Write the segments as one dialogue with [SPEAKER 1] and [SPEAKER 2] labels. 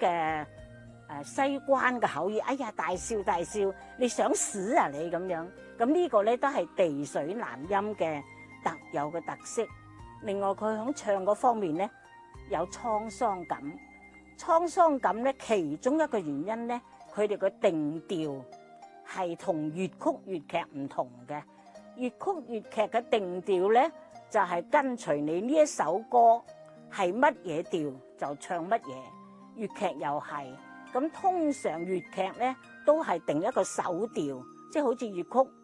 [SPEAKER 1] 嘅西關嘅口語，哎呀大笑大笑，你想死啊你咁樣。咁呢個咧都係地水南音嘅特有嘅特色。另外佢喺唱嗰方面咧有滄桑感，滄桑感咧其中一個原因咧，佢哋嘅定調係同粵曲粵劇唔同嘅。粵曲粵劇嘅定調咧就係跟隨你呢一首歌係乜嘢調就唱乜嘢，粵劇又係。咁通常粵劇咧都係定一個首調，即係好似粵曲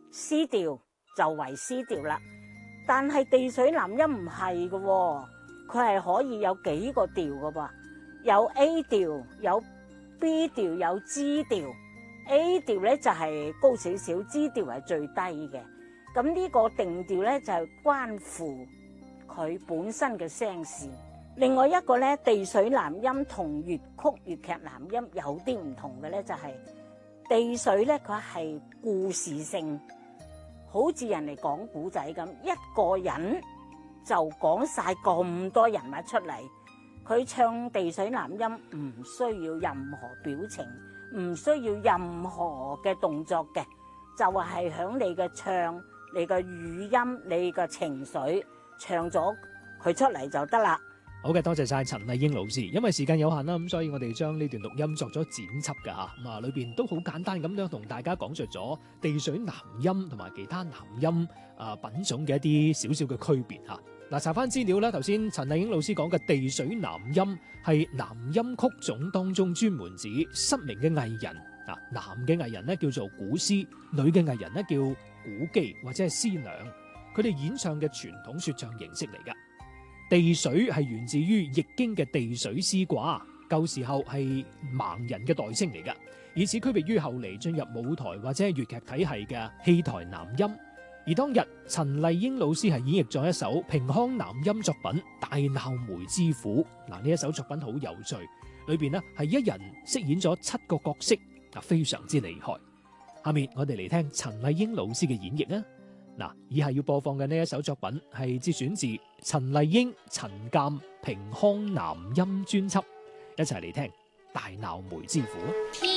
[SPEAKER 1] C 調就為 C 調啦。但係地水南音唔係嘅，佢係可以有幾個調嘅噃，有 A 調、有 B 調、有 G 調。A 調咧就係高少少，G 調係最低嘅。咁呢個定調咧就係關乎佢本身嘅聲線。另外一個咧，地水南音同粵曲粵劇南音有啲唔同嘅咧，就係地水咧佢係故事性，好似人哋講古仔咁，一個人就講晒咁多人物出嚟。佢唱地水南音唔需要任何表情，唔需要任何嘅動作嘅，就係響你嘅唱、你嘅語音、你嘅情緒唱咗佢出嚟就得啦。
[SPEAKER 2] 好嘅，多謝晒陳麗英老師。因為時間有限啦，咁所以我哋將呢段錄音作咗剪輯㗎嚇。咁啊，裏邊都好簡單咁樣同大家講述咗地水南音同埋其他南音品種嘅一啲少少嘅區別嚇。嗱，查翻資料啦，頭先陳麗英老師講嘅地水南音係南音曲種當中專門指失明嘅藝人。男嘅藝人呢叫做古詩，女嘅藝人呢叫古姬或者係師娘。佢哋演唱嘅傳統說唱形式嚟㗎。地水係源自於易經嘅地水師卦，舊時候係盲人嘅代稱嚟㗎，以此區別於後嚟進入舞台或者係粵劇體系嘅戲台南音。而當日陳麗英老師係演繹咗一首平腔南音作品《大鬧梅之虎》。呢一首作品好有趣，裏邊呢係一人飾演咗7個角色，非常之厲害。下面我哋嚟聽陳麗英老師嘅演繹啊！以下要播放嘅呢一首作品係節選自陳麗英、陳鑑平腔南音專輯，一齊嚟聽《大鬧梅之虎》。